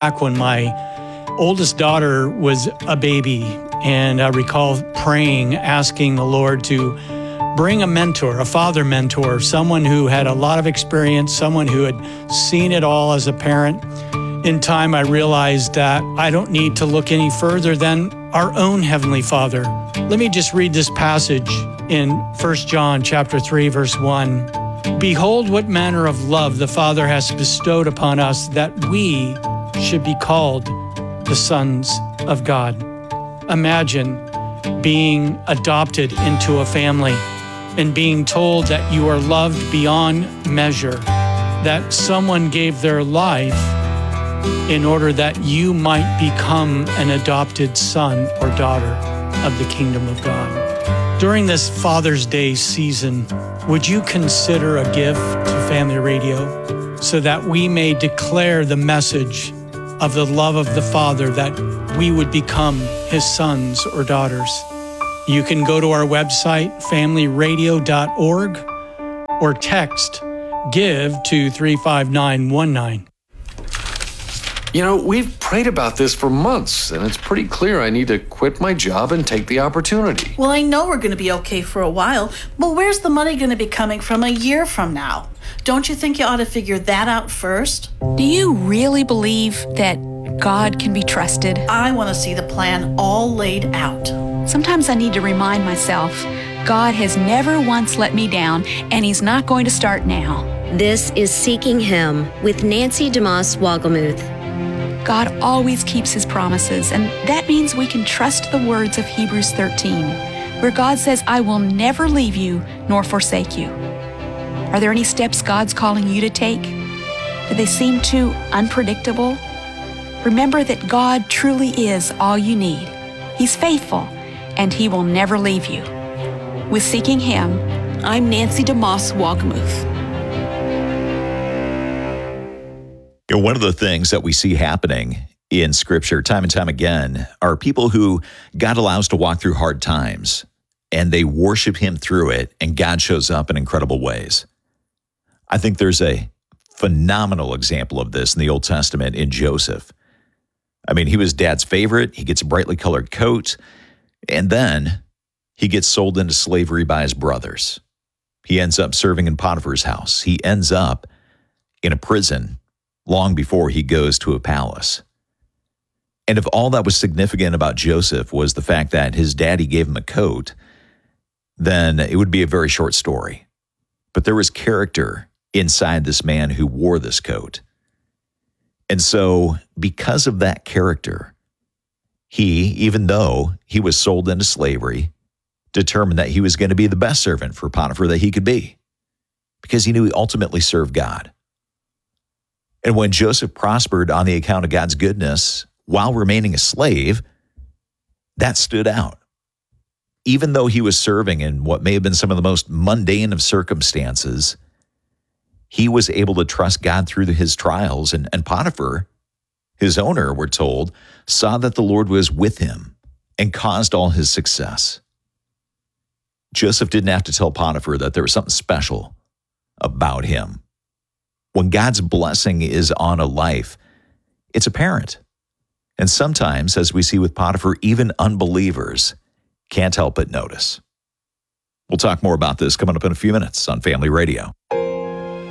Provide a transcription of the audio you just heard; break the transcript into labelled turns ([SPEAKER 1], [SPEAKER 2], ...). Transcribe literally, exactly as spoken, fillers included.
[SPEAKER 1] Back when my oldest daughter was a baby, and I recall praying, asking the Lord to bring a mentor, a father mentor, someone who had a lot of experience, someone who had seen it all as a parent. In time, I realized that I don't need to look any further than our own Heavenly Father. Let me just read this passage in First John chapter three, verse one. Behold, what manner of love the Father has bestowed upon us, that we should be called the sons of God. Imagine being adopted into a family and being told that you are loved beyond measure, that someone gave their life in order that you might become an adopted son or daughter of the kingdom of God. During this Father's Day season, would you consider a gift to Family Radio so that we may declare the message of the love of the Father, that we would become His sons or daughters? You can go to our website, family radio dot org, or text GIVE to three five nine one nine.
[SPEAKER 2] You know, we've prayed about this for months, and it's pretty clear I need to quit my job and take the opportunity.
[SPEAKER 3] Well, I know we're going to be okay for a while, but where's the money going to be coming from a year from now? Don't you think you ought to figure that out first?
[SPEAKER 4] Do you really believe that God can be trusted?
[SPEAKER 3] I want to see the plan all laid out.
[SPEAKER 4] Sometimes I need to remind myself, God has never once let me down, and He's not going to start now.
[SPEAKER 5] This is Seeking Him with Nancy DeMoss Wogelmuth.
[SPEAKER 4] God always keeps His promises, and that means we can trust the words of Hebrews thirteen, where God says, I will never leave you nor forsake you. Are there any steps God's calling you to take? Do they seem too unpredictable? Remember that God truly is all you need. He's faithful, and He will never leave you. With Seeking Him, I'm Nancy DeMoss Wogelmuth.
[SPEAKER 6] You know, one of the things that we see happening in Scripture time and time again are people who God allows to walk through hard times, and they worship Him through it, and God shows up in incredible ways. I think there's a phenomenal example of this in the Old Testament in Joseph. I mean, he was Dad's favorite. He gets a brightly colored coat, and then he gets sold into slavery by his brothers. He ends up serving in Potiphar's house. He ends up in a prison long before he goes to a palace. And if all that was significant about Joseph was the fact that his daddy gave him a coat, then it would be a very short story. But there was character inside this man who wore this coat. And so, because of that character, he, even though he was sold into slavery, determined that he was going to be the best servant for Potiphar that he could be, because he knew he ultimately served God. And when Joseph prospered on the account of God's goodness while remaining a slave, that stood out. Even though he was serving in what may have been some of the most mundane of circumstances, he was able to trust God through his trials. And, and Potiphar, his owner, we're told, saw that the Lord was with him and caused all his success. Joseph didn't have to tell Potiphar that there was something special about him. When God's blessing is on a life, it's apparent. And sometimes, as we see with Potiphar, even unbelievers can't help but notice. We'll talk more about this coming up in a few minutes on Family Radio.